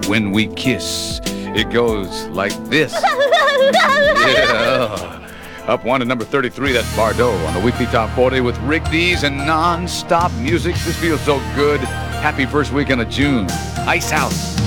When We Kiss. It goes like this. Yeah. Up one to number 33, that's Bardot on the Weekly Top 40 with Rick Dees and non-stop music. This feels so good. Happy first weekend of June. Ice House.